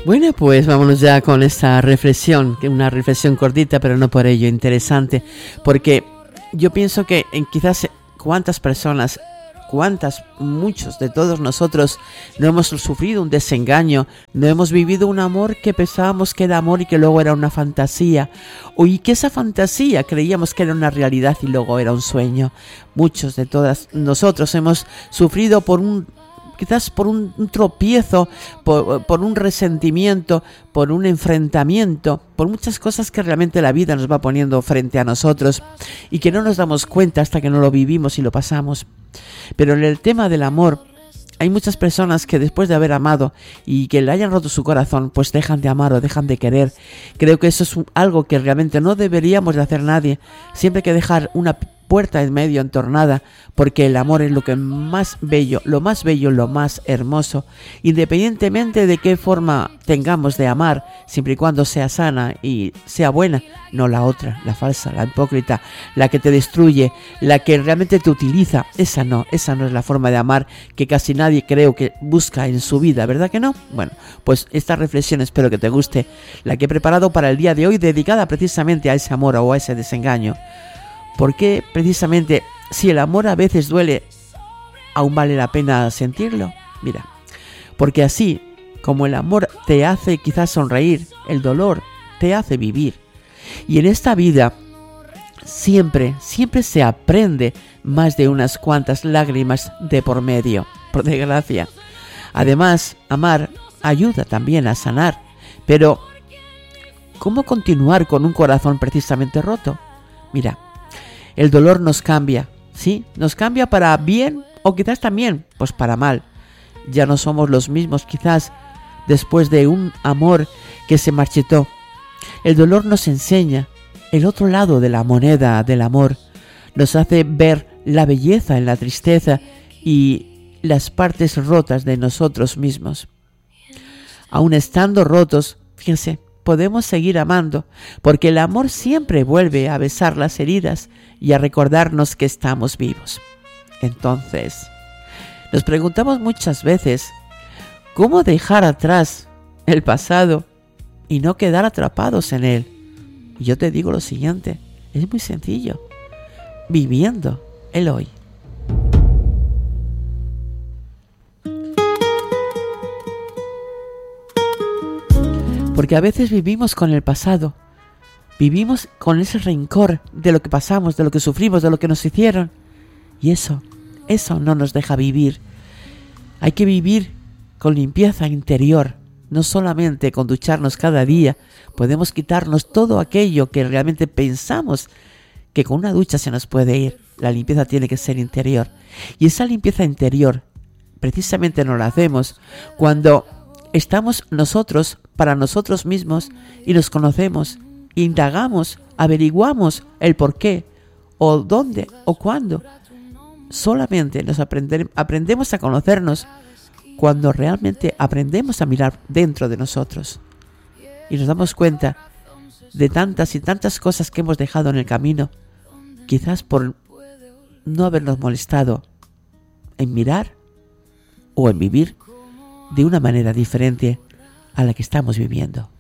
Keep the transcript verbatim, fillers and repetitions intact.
Bueno, pues vámonos ya con esta reflexión, que una reflexión cortita, pero no por ello interesante, porque yo pienso que en quizás cuántas personas, cuántas, muchos de todos nosotros no hemos sufrido un desengaño, no hemos vivido un amor que pensábamos que era amor y que luego era una fantasía, o y que esa fantasía creíamos que era una realidad y luego era un sueño. Muchos de todas nosotros hemos sufrido por un quizás por un, un tropiezo, por, por un resentimiento, por un enfrentamiento, por muchas cosas que realmente la vida nos va poniendo frente a nosotros y que no nos damos cuenta hasta que no lo vivimos y lo pasamos. Pero en el tema del amor, hay muchas personas que después de haber amado y que le hayan roto su corazón, pues dejan de amar o dejan de querer. Creo que eso es un, algo que realmente no deberíamos de hacer nadie. Siempre hay que dejar una puerta en medio entornada, porque el amor es lo que más bello, lo más bello, lo más hermoso, independientemente de qué forma tengamos de amar, siempre y cuando sea sana y sea buena, no la otra, la falsa, la hipócrita, la que te destruye, la que realmente te utiliza. Esa no, esa no es la forma de amar que casi nadie creo que busca en su vida, ¿verdad que no? Bueno, pues esta reflexión espero que te guste, la que he preparado para el día de hoy, dedicada precisamente a ese amor o a ese desengaño. Porque precisamente si el amor a veces duele, aún vale la pena sentirlo. Mira, porque así como el amor te hace quizás sonreír, el dolor te hace vivir. Y en esta vida siempre, siempre se aprende más de unas cuantas lágrimas de por medio, por desgracia. Además, amar ayuda también a sanar. Pero, ¿cómo continuar con un corazón precisamente roto? Mira, el dolor nos cambia, ¿sí? Nos cambia para bien o quizás también, pues para mal. Ya no somos los mismos quizás después de un amor que se marchitó. El dolor nos enseña el otro lado de la moneda del amor. Nos hace ver la belleza en la tristeza y las partes rotas de nosotros mismos. Aun estando rotos, fíjense, podemos seguir amando, porque el amor siempre vuelve a besar las heridas y a recordarnos que estamos vivos. Entonces, nos preguntamos muchas veces, ¿cómo dejar atrás el pasado y no quedar atrapados en él? Y yo te digo lo siguiente, es muy sencillo, viviendo el hoy. Porque a veces vivimos con el pasado, vivimos con ese rencor de lo que pasamos, de lo que sufrimos, de lo que nos hicieron. Y eso, eso no nos deja vivir. Hay que vivir con limpieza interior, no solamente con ducharnos cada día. Podemos quitarnos todo aquello que realmente pensamos que con una ducha se nos puede ir. La limpieza tiene que ser interior. Y esa limpieza interior precisamente nos la hacemos cuando estamos nosotros para nosotros mismos y nos conocemos, indagamos, averiguamos el por qué, o dónde, o cuándo. Solamente nos aprender, aprendemos a conocernos cuando realmente aprendemos a mirar dentro de nosotros. Y nos damos cuenta de tantas y tantas cosas que hemos dejado en el camino, quizás por no habernos molestado en mirar o en vivir de una manera diferente a la que estamos viviendo.